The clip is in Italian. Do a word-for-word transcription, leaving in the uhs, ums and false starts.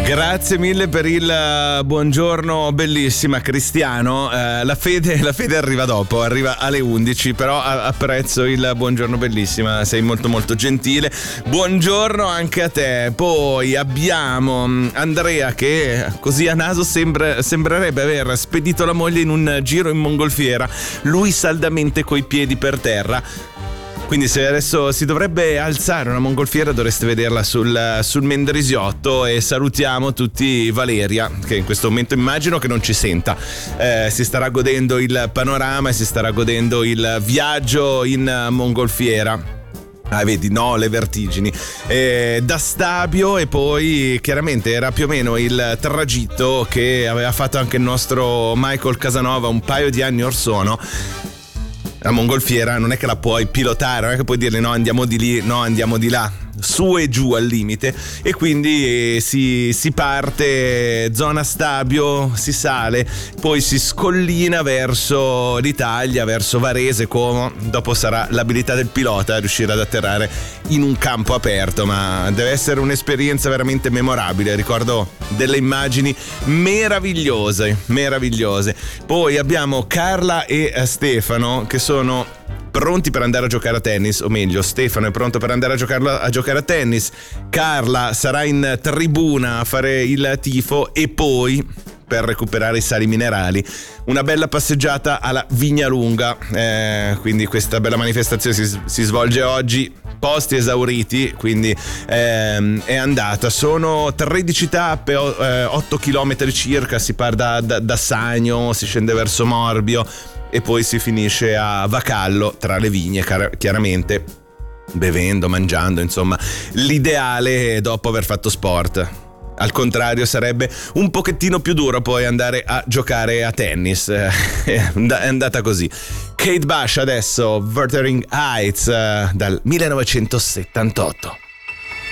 Grazie mille per il buongiorno, bellissima Cristiano. Eh, la fede, la fede arriva dopo, arriva alle undici, però apprezzo il buongiorno, bellissima, sei molto molto gentile. Buongiorno anche a te. Poi abbiamo Andrea che così a naso sembra, sembrerebbe aver spedito la moglie in un giro in mongolfiera, lui saldamente coi piedi per terra. Quindi se adesso si dovrebbe alzare una mongolfiera dovreste vederla sul, sul Mendrisiotto. E salutiamo tutti Valeria, che in questo momento immagino che non ci senta, eh, si starà godendo il panorama e si starà godendo il viaggio in mongolfiera. Ah, vedi, no, le vertigini. Eh, da Stabio, e poi chiaramente era più o meno il tragitto che aveva fatto anche il nostro Michael Casanova un paio di anni or sono. La mongolfiera non è che la puoi pilotare, non è che puoi dirle no, andiamo di lì, no, andiamo di là, su e giù al limite. E quindi eh, si, si parte zona Stabio, si sale, poi si scollina verso l'Italia, verso Varese, Como. Dopo sarà l'abilità del pilota a riuscire ad atterrare in un campo aperto, ma deve essere un'esperienza veramente memorabile. Ricordo delle immagini meravigliose, meravigliose. Poi abbiamo Carla e Stefano che sono sono pronti per andare a giocare a tennis, o meglio Stefano è pronto per andare a, giocarlo, a giocare a tennis, Carla sarà in tribuna a fare il tifo e poi per recuperare i sali minerali una bella passeggiata alla Vignalunga. Eh, quindi questa bella manifestazione si, si svolge oggi, posti esauriti, quindi ehm, è andata. Sono tredici tappe, eh, otto chilometri circa, si parte da, da, da Sagno, si scende verso Morbio e poi si finisce a Vacallo, tra le vigne, chiaramente, bevendo, mangiando, insomma, l'ideale dopo aver fatto sport. Al contrario sarebbe un pochettino più duro poi andare a giocare a tennis. È andata così. Kate Bush adesso, Wuthering Heights, dal millenovecentosettantotto.